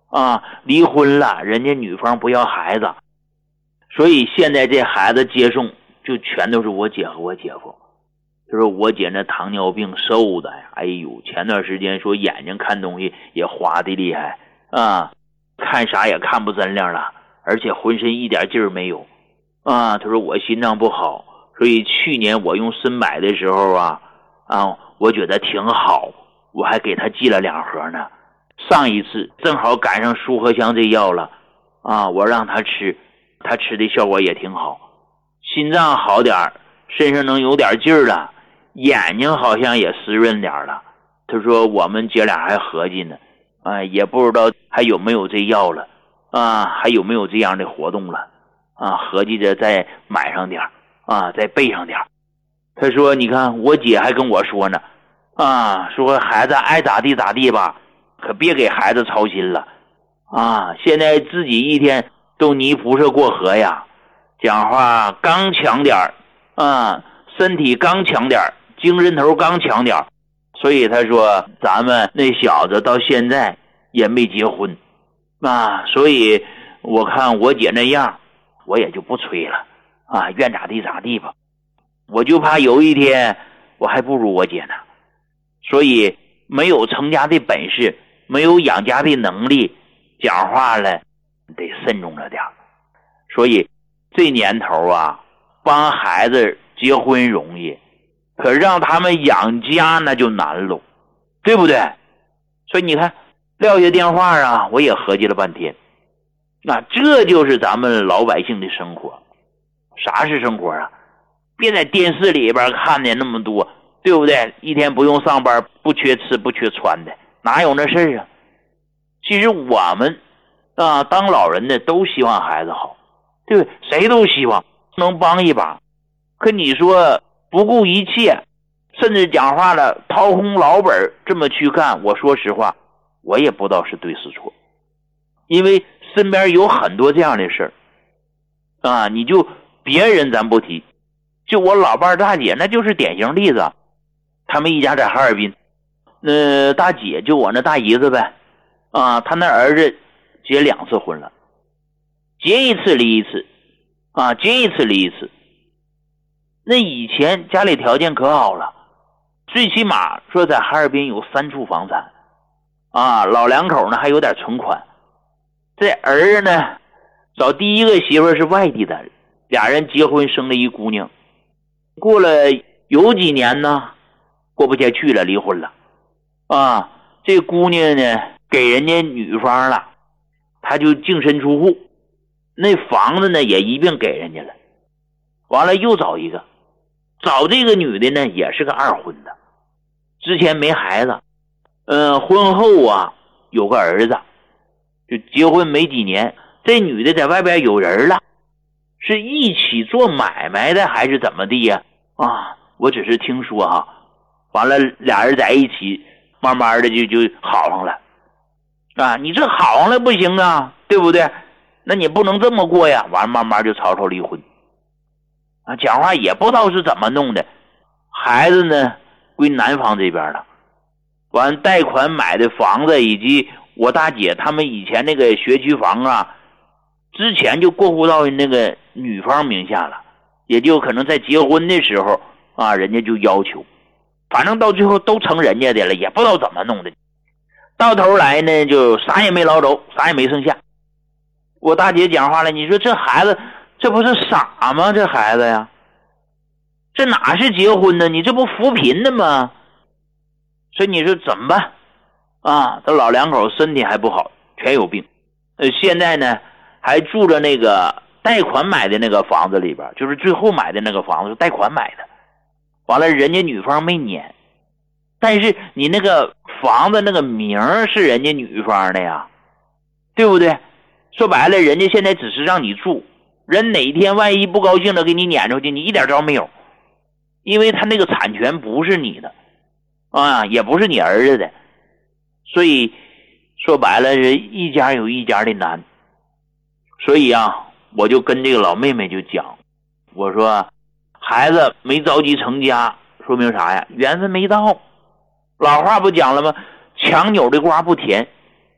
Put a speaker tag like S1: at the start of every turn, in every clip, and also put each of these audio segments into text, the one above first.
S1: 离婚了，人家女方不要孩子，所以现在这孩子接送就全都是我姐和我姐夫。他说我姐那糖尿病瘦的呀，哎呦，前段时间说眼睛看东西也花的厉害看啥也看不真亮了，而且浑身一点劲儿没有他说我心脏不好，所以去年我用参柏的时候我觉得挺好，我还给他寄了2盒呢。上一次正好赶上舒和香这药了我让他吃，他吃的效果也挺好，心脏好点，身上能有点劲儿了，眼睛好像也湿润点了。他说我们姐俩还合计呢也不知道还有没有这药了还有没有这样的活动了合计着再买上点再备上点。他说你看我姐还跟我说呢说孩子爱咋地咋地吧，可别给孩子操心了现在自己一天都泥菩萨过河呀，讲话刚强点身体刚强点，精神头刚强点。所以他说咱们那小子到现在也没结婚所以我看我姐那样我也就不催了愿咋地咋地吧，我就怕有一天我还不如我姐呢。所以没有成家的本事，没有养家的能力，讲话了得慎重了点。所以这年头帮孩子结婚容易，可让他们养家那就难了，对不对？所以你看撂下电话我也合计了半天这就是咱们老百姓的生活。啥是生活别在电视里边看见那么多，对不对？一天不用上班，不缺吃不缺穿的，哪有那事其实我们当老人的都希望孩子好，对不对？谁都希望能帮一把。可你说不顾一切，甚至讲话了掏空老本这么去干，我说实话我也不知道是对是错。因为身边有很多这样的事儿你就别人咱不提，就我老伴大姐那就是典型例子。他们一家在哈尔滨，大姐就我那大姨子呗他那儿子结2次婚了，结一次离一次结一次离一次。那以前家里条件可好了，最起码说在哈尔滨有3处房产老两口呢还有点存款。这儿子呢找第一个媳妇是外地的，俩人结婚生了一姑娘，过了有几年呢过不下去了，离婚了这姑娘呢给人家女方了，她就净身出户，那房子呢也一并给人家了。完了又找一个，找这个女的呢也是个2婚的，之前没孩子婚后有个儿子，就结婚没几年，这女的在外边有人了，是一起做买卖的还是怎么地呀我只是听说完了俩人在一起慢慢的就好上了你这好上了不行对不对？那你不能这么过呀。完了慢慢就吵离婚讲话也不知道是怎么弄的，孩子呢归男方这边了，完贷款买的房子以及我大姐他们以前那个学区房之前就过户到那个女方名下了，也就可能在结婚的时候人家就要求，反正到最后都成人家的了，也不知道怎么弄的。到头来呢就啥也没捞着，啥也没剩下。我大姐讲话了，你说这孩子这不是傻吗？这孩子呀，这哪是结婚呢？你这不扶贫的吗？所以你说怎么办这老两口身体还不好，全有病现在呢还住着那个贷款买的那个房子里边，就是最后买的那个房子是贷款买的，完了人家女方没撵，但是你那个房子那个名是人家女方的呀，对不对？说白了人家现在只是让你住，人哪天万一不高兴了给你撵出去，你一点招没有，因为他那个产权不是你的也不是你儿子的。所以说白了是一家有一家的难。所以我就跟这个老妹妹就讲，我说孩子没着急成家说明啥呀？缘分没到。老话不讲了吗？强扭的瓜不甜，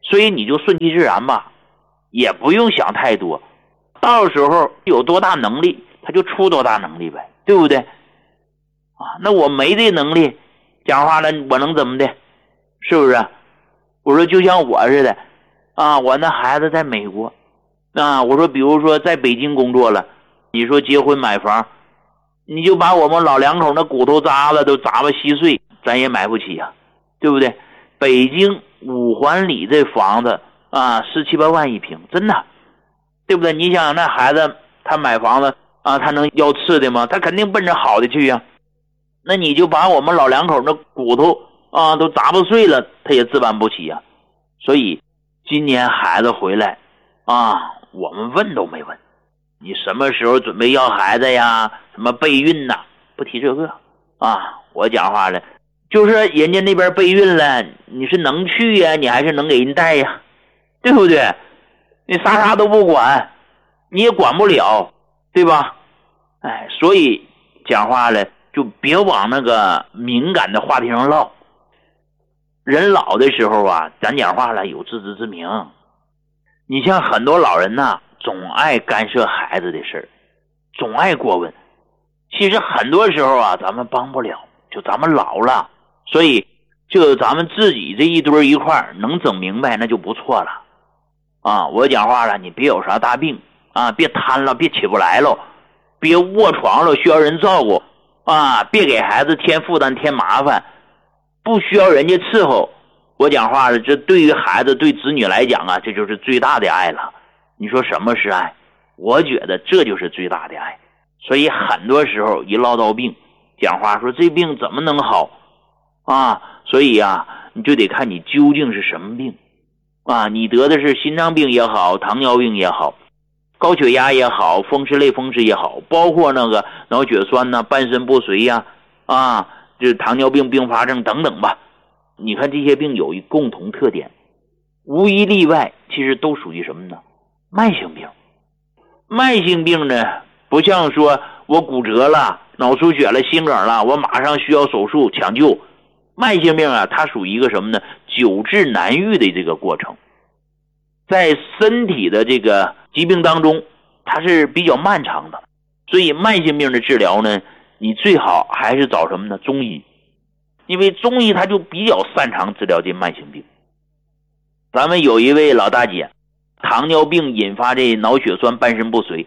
S1: 所以你就顺其自然吧，也不用想太多，到时候有多大能力他就出多大能力呗，对不对那我没这能力，讲话了我能怎么的，是不是？我说就像我似的我那孩子在美国我说比如说在北京工作了，你说结婚买房，你就把我们老两口那骨头渣子都砸吧稀碎，咱也买不起对不对？北京五环里这房子17、18万一平，真的，对不对？你想想那孩子他买房子他能要次的吗？他肯定奔着好的去那你就把我们老两口那骨头都砸不碎了，他也置办不起所以今年孩子回来我们问都没问，你什么时候准备要孩子呀？什么备孕呐？不提这个我讲话了，就是人家那边备孕了，你是能去呀，你还是能给人带呀，对不对？你啥都不管，你也管不了，对吧？所以讲话了就别往那个敏感的话题上唠。人老的时候咱讲话了有自知之明。你像很多老人总爱干涉孩子的事儿，总爱过问。其实很多时候咱们帮不了，就咱们老了，所以就咱们自己这一堆一块能整明白那就不错了我讲话了，你别有啥大病别瘫了，别起不来了，别卧床了需要人照顾别给孩子添负担添麻烦，不需要人家伺候。我讲话了，这对于孩子对子女来讲这就是最大的爱了。你说什么是爱？我觉得这就是最大的爱。所以很多时候一唠到病，讲话说这病怎么能好所以你就得看你究竟是什么病你得的是心脏病也好，糖尿病也好，高血压也好，风湿类风湿也好，包括那个脑血栓半身不遂就是糖尿病并发症等等吧。你看这些病有一共同特点，无一例外，其实都属于什么呢？慢性病。慢性病呢，不像说我骨折了、脑出血了、心梗了，我马上需要手术抢救。慢性病它属于一个什么呢？久治难愈的这个过程，在身体的这个疾病当中，它是比较漫长的。所以慢性病的治疗呢，你最好还是找什么呢？中医。因为中医它就比较擅长治疗这慢性病。咱们有一位老大姐，糖尿病引发这脑血栓半身不遂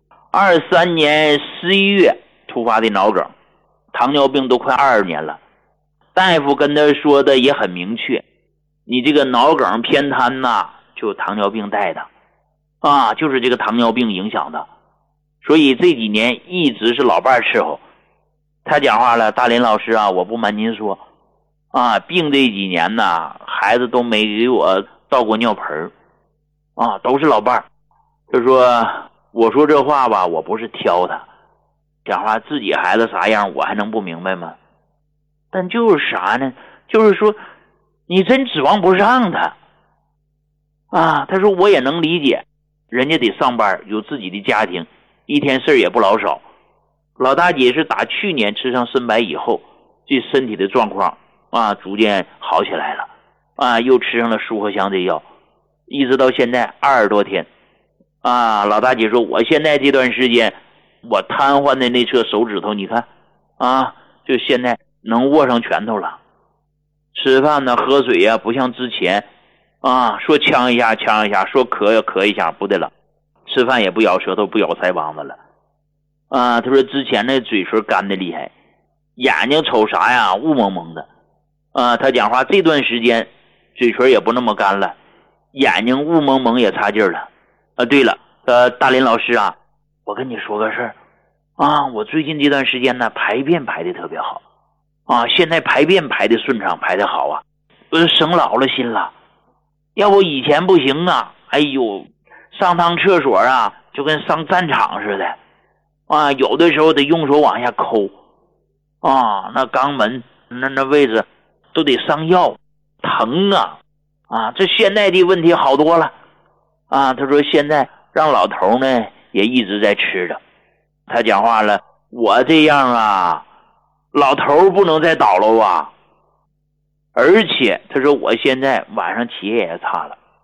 S1: ，23年11月突发的脑梗，糖尿病都快20年了。大夫跟他说的也很明确，你这个脑梗偏瘫就糖尿病带的就是这个糖尿病影响的。所以这几年一直是老伴伺候。他讲话了，大林老师我不瞒您说病这几年孩子都没给我倒过尿盆都是老伴儿。他说我说这话吧，我不是挑他，讲话自己孩子啥样我还能不明白吗？但就是啥呢？就是说你真指望不上他他说我也能理解，人家得上班有自己的家庭，一天事儿也不老少。老大姐是打去年吃上参白以后，这身体的状况逐渐好起来了又吃上了舒和香这药，一直到现在20多天老大姐说我现在这段时间我瘫痪的那侧手指头，你看就现在能握上拳头了，吃饭喝水不像之前说呛一下呛一下，说咳咳一下不对了，吃饭也不咬舌头不咬腮帮子了他说之前那嘴唇干的厉害，眼睛瞅啥雾蒙蒙的他讲话这段时间嘴唇也不那么干了，眼睛雾蒙蒙也差劲了对了大林老师我跟你说个事儿我最近这段时间排便排的特别好现在排便排的顺畅排的好省老了心了，要不以前不行哎呦上趟厕所就跟上战场似的有的时候得用手往下抠那肛门那位置都得上药，疼这现在的问题好多了他说现在让老头呢也一直在吃着。他讲话了，我这样老头不能再倒了而且他说我现在晚上起夜也差了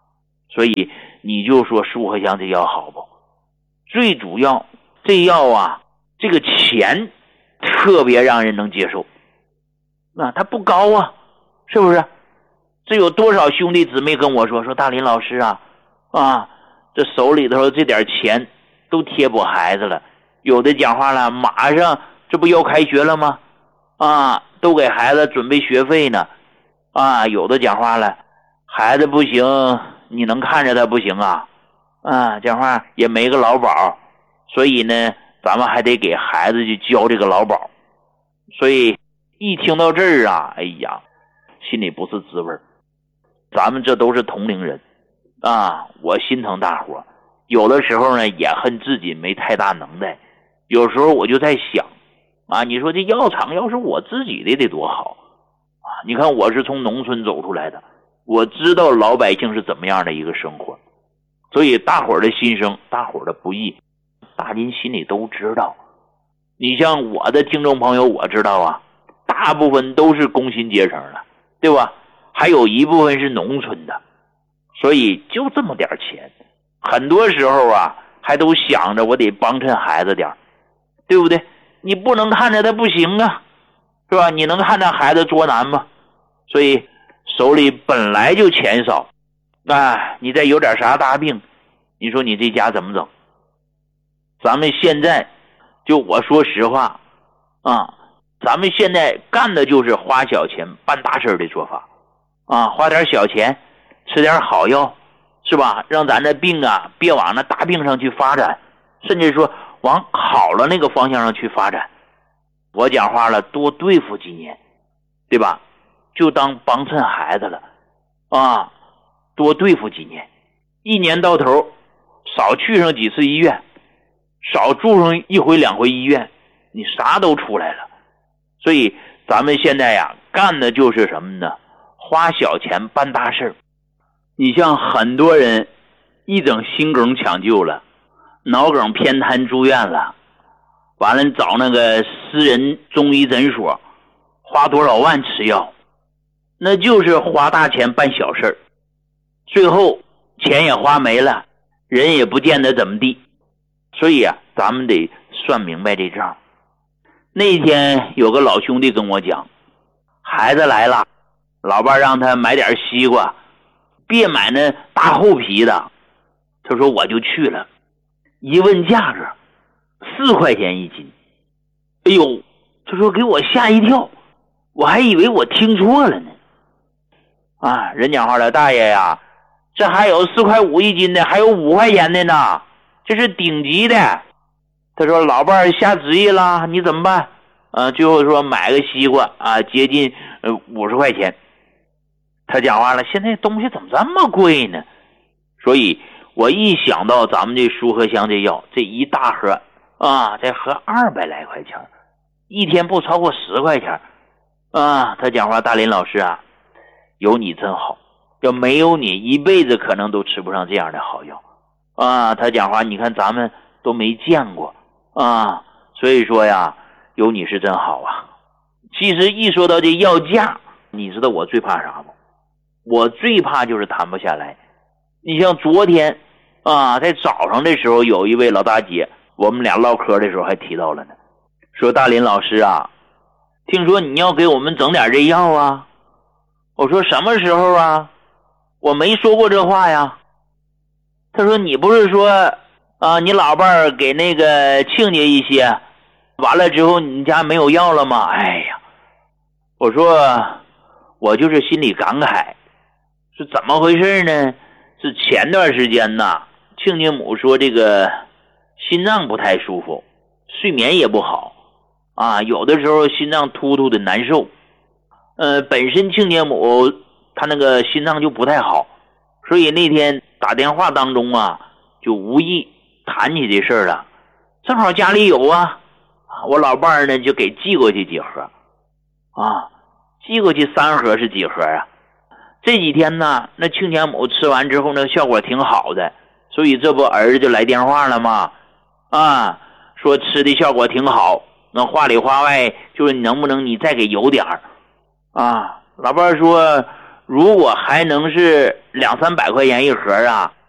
S1: 所以你就说舒和祥这药好不？最主要这药啊，这个钱特别让人能接受，它不高啊，是不是？这有多少兄弟姊妹跟我说大林老师啊，这手里头这点钱都贴补孩子了，有的讲话了，马上这不要开学了吗？都给孩子准备学费呢，有的讲话了，孩子不行，你能看着他不行讲话也没个劳保，所以呢，咱们还得给孩子去交这个劳保。所以一听到这儿哎呀，心里不是滋味。咱们这都是同龄人我心疼大伙，有的时候呢也恨自己没太大能耐。有时候我就在想你说这药厂要是我自己的得多好你看我是从农村走出来的，我知道老百姓是怎么样的一个生活，所以大伙儿的心声，大伙儿的不易，大林心里都知道。你像我的听众朋友，我知道大部分都是工薪阶层的，对吧？还有一部分是农村的，所以就这么点钱，很多时候还都想着我得帮衬孩子点，对不对？你不能看着他不行是吧？你能看着孩子多难吗？所以手里本来就钱少你再有点啥大病，你说你这家怎么整？咱们现在就我说实话咱们现在干的就是花小钱办大事的做法花点小钱吃点好药，是吧？让咱的病别往那大病上去发展，甚至说往好了那个方向上去发展。我讲话了，多对付几年，对吧？就当帮衬孩子了多对付几年，一年到头少去上几次医院，少住上一回两回医院，你啥都出来了。所以咱们现在干的就是什么呢？花小钱办大事。你像很多人一整心梗抢救了，脑梗偏瘫住院了，完了找那个私人中医诊所花多少万吃药，那就是花大钱办小事，最后钱也花没了，人也不见得怎么地。所以咱们得算明白这账。那天有个老兄弟跟我讲，孩子来了，老伴让他买点西瓜，别买那大厚皮的。他说我就去了，一问价格4块钱一斤。哎呦，他说给我吓一跳，我还以为我听错了呢。人讲话了，大爷这还有4块5一斤的，还有5块钱的呢，这是顶级的。他说老伴下旨意了，你怎么办？最后说买个西瓜接近50块钱。他讲话了，现在东西怎么这么贵呢？所以我一想到咱们这舒和祥这药，这一大盒这盒200来块钱，一天不超过10块钱他讲话，大林老师有你真好，要没有你一辈子可能都吃不上这样的好药他讲话，你看咱们都没见过所以说有你是真好其实一说到这药价，你知道我最怕啥不？我最怕就是谈不下来。你像昨天在早上的时候，有一位老大姐，我们俩唠嗑的时候还提到了呢，说大林老师听说你要给我们整点这药我说什么时候我没说过这话呀。他说你不是说你老伴儿给那个亲家一些，完了之后你家没有药了吗？哎呀，我说我就是心里感慨，是怎么回事呢？是前段时间亲家母说这个心脏不太舒服，睡眠也不好有的时候心脏突突的难受。本身亲家母她那个心脏就不太好，所以那天打电话当中就无意谈起这事儿了。正好家里有我老伴儿呢就给寄过去几盒寄过去3盒是几盒这几天呢，那亲家母吃完之后呢，效果挺好的，所以这不儿子就来电话了吗？说吃的效果挺好，那话里话外就是能不能你再给邮点儿老伴儿说， 如果还能是200-300块钱一盒啊，